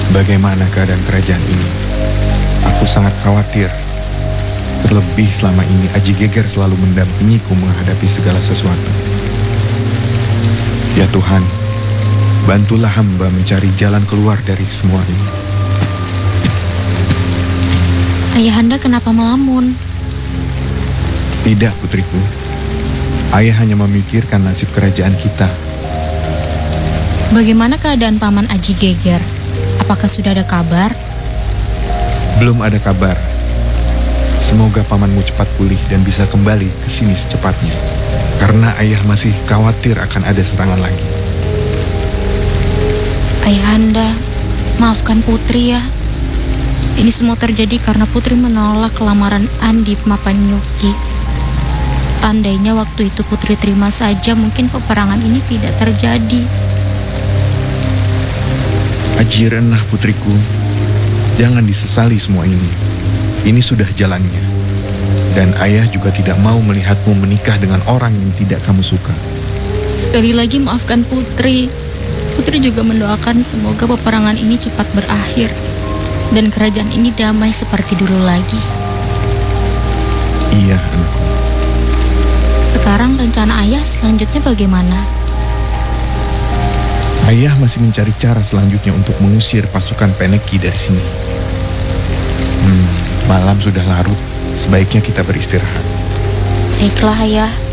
Bagaimana keadaan kerajaan ini? Aku sangat khawatir. Terlebih selama ini Aji Geger selalu mendampingiku menghadapi segala sesuatu. Ya Tuhan, bantulah hamba mencari jalan keluar dari semua ini. Ayahanda kenapa melamun? Tidak, putriku. Ayah hanya memikirkan nasib kerajaan kita. Bagaimana keadaan Paman Aji Geger? Apakah sudah ada kabar? Belum ada kabar. Semoga pamanmu cepat pulih dan bisa kembali ke sini secepatnya. Karena ayah masih khawatir akan ada serangan lagi. Ayahanda, maafkan Putri ya. Ini semua terjadi karena Putri menolak lamaran Andip Mapanyuki. Seandainya waktu itu Putri terima saja, mungkin peperangan ini tidak terjadi. Aji Renah, putriku. Jangan disesali semua ini. Ini sudah jalannya. Dan ayah juga tidak mau melihatmu menikah dengan orang yang tidak kamu suka. Sekali lagi maafkan Putri. Putri juga mendoakan semoga peperangan ini cepat berakhir dan kerajaan ini damai seperti dulu lagi. Iya, anakku. Sekarang rencana ayah selanjutnya bagaimana? Ayah masih mencari cara selanjutnya untuk mengusir pasukan Peneki dari sini. Malam sudah larut, sebaiknya kita beristirahat. Baiklah ayah.